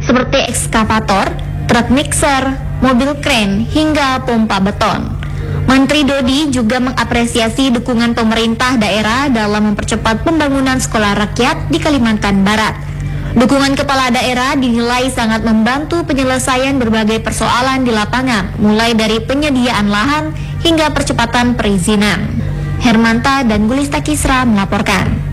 seperti ekskavator, truk mixer, mobil kren, hingga pompa beton. Menteri Dodi juga mengapresiasi dukungan pemerintah daerah dalam mempercepat pembangunan sekolah rakyat di Kalimantan Barat. Dukungan kepala daerah dinilai sangat membantu penyelesaian berbagai persoalan di lapangan, mulai dari penyediaan lahan hingga percepatan perizinan. Hermanta dan Gulista Kisra melaporkan.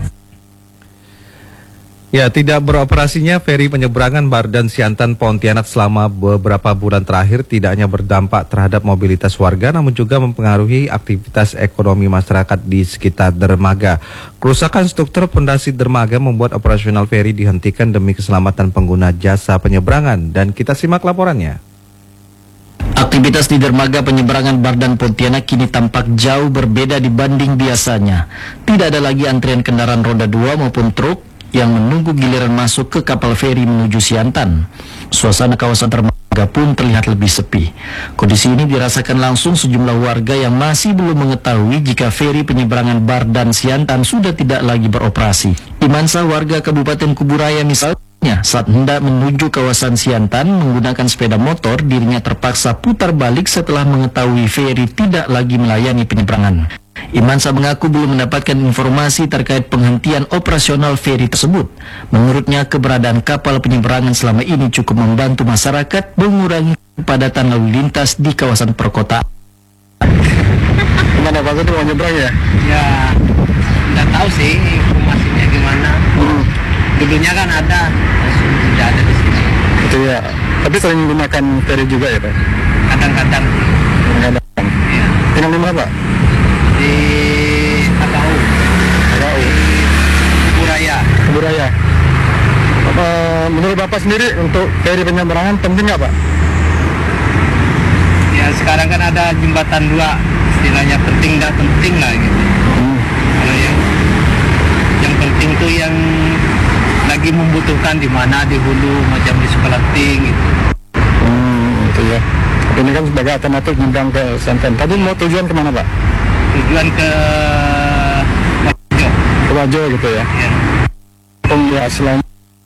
Ya, tidak beroperasinya feri penyeberangan Bardan Siantan Pontianak selama beberapa bulan terakhir tidak hanya berdampak terhadap mobilitas warga, namun juga mempengaruhi aktivitas ekonomi masyarakat di sekitar dermaga. Kerusakan struktur pondasi dermaga membuat operasional feri dihentikan demi keselamatan pengguna jasa penyeberangan. Dan kita simak laporannya. Aktivitas di dermaga penyeberangan Bardan Pontianak kini tampak jauh berbeda dibanding biasanya. Tidak ada lagi antrian kendaraan roda 2 maupun truk yang menunggu giliran masuk ke kapal feri menuju Siantan. Suasana kawasan dermaga pun terlihat lebih sepi. Kondisi ini dirasakan langsung sejumlah warga yang masih belum mengetahui jika feri penyeberangan Bardan Siantan sudah tidak lagi beroperasi. Imansah, warga Kabupaten Kuburaya misalnya, saat hendak menuju kawasan Siantan menggunakan sepeda motor, dirinya terpaksa putar balik setelah mengetahui feri tidak lagi melayani penyeberangan. Imansah mengaku belum mendapatkan informasi terkait penghentian operasional feri tersebut. Menurutnya, keberadaan kapal penyeberangan selama ini cukup membantu masyarakat mengurangi kepadatan lalu lintas di kawasan perkotaan. Gimana Pak, itu mau nyebrang ya? Ya, nggak tahu sih informasinya gimana. Dulunya kan ada, sudah ada di sini. Itu ya. Tapi sering menggunakan feri juga ya Pak? Kadang-kadang. Kadang-kadang. Ya. Tinggal di mana Pak? Di Atau. Kuburaya. Kuburaya. Menurut Bapak sendiri untuk feri penyeberangan penting nggak Pak? Ya sekarang kan ada jembatan 2, istilahnya penting nggak penting lah gitu. Kalau yang penting tuh yang lagi membutuhkan di mana, di hulu macam di Sekelating gitu. Itu ya. Ini kan sebagai alternatif nyebrang ke Siantan. Tadi mau tujuan kemana Pak? Tujuan ke Wajo. Ke Wajo gitu ya? Ya. Ya selain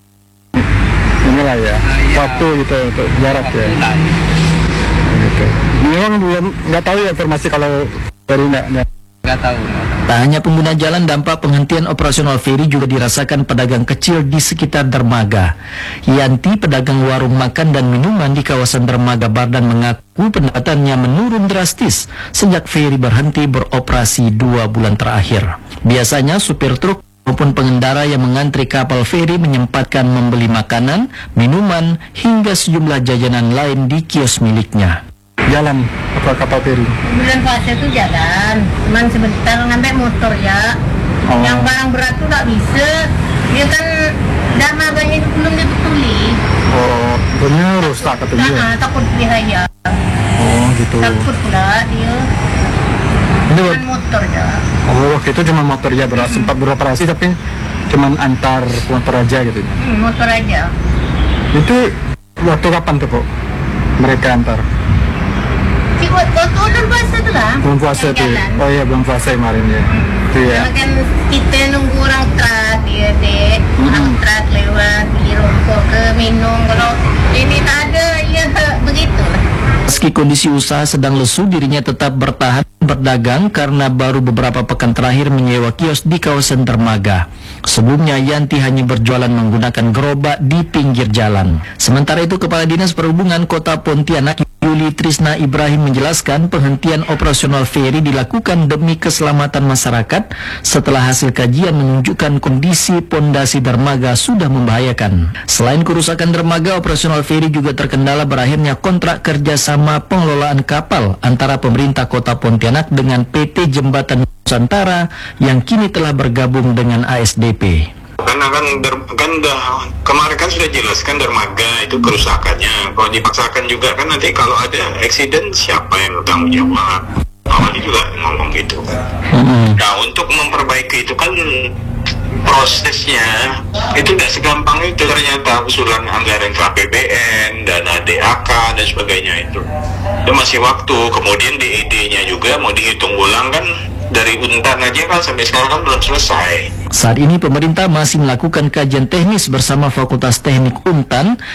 inilah ya, ya. waktu gitu untuk jarak ya. Lah. Gitu. Memang belum nggak tahu ya informasi kalau feri Nggak tahu. Tak hanya pengguna jalan, dampak penghentian operasional feri juga dirasakan pedagang kecil di sekitar dermaga. Yanti, pedagang warung makan dan minuman di kawasan dermaga Bardan, mengaku pendapatannya menurun drastis sejak feri berhenti beroperasi 2 bulan terakhir. Biasanya supir truk maupun pengendara yang mengantri kapal feri menyempatkan membeli makanan, minuman, hingga sejumlah jajanan lain di kios miliknya. jalan apa kapal feri? Bulan puasa itu jalan, cuman sebentar ngambil motor ya. Yang barang berat tuh nggak bisa, dia kan darmaganya itu belum dibetuli. Oh, bener rusak katanya. Nah, takut bahaya. Oh, gitu. Takut pula dia. Ini Cuman motor ya. Oh, itu cuma motor ya, sempat beroperasi tapi cuman antar motor aja gitu. Motor aja. Itu waktu kapan tuh, Pak? Mereka antar? Waktu bulan puasa tuh lah. Belum puasa tuh. Oh iya, belum puasa kemarin ya. Itu ya. Karena kan kita nunggu orang truk dia dek, orang truk lewat beli rokok ke minum. Kalau ini tak ada, ya begitu. Meski kondisi usaha sedang lesu, dirinya tetap bertahan berdagang karena baru beberapa pekan terakhir menyewa kios di kawasan dermaga. Sebelumnya Yanti hanya berjualan menggunakan gerobak di pinggir jalan. Sementara itu, Kepala Dinas Perhubungan Kota Pontianak Yuli Trisna Ibrahim menjelaskan penghentian operasional feri dilakukan demi keselamatan masyarakat setelah hasil kajian menunjukkan kondisi pondasi dermaga sudah membahayakan. Selain kerusakan dermaga, operasional feri juga terkendala berakhirnya kontrak kerjasama pengelolaan kapal antara pemerintah Kota Pontianak dengan PT Jembatan Nusantara yang kini telah bergabung dengan ASDP. Karena kan kemarin kan sudah jelaskan dermaga itu kerusakannya. Kalau dipaksakan juga kan nanti kalau ada accident siapa yang bertanggung jawab? Awalnya juga ngomong gitu. Nah, untuk memperbaiki itu kan prosesnya itu tidak segampang itu, ternyata usulan anggaran ke APBN, dana DAK dan sebagainya itu masih waktu. Kemudian DED-nya juga mau dihitung ulang kan, dari Untan aja kan sampai sekarang kan belum selesai. Saat ini pemerintah masih melakukan kajian teknis bersama Fakultas Teknik Untan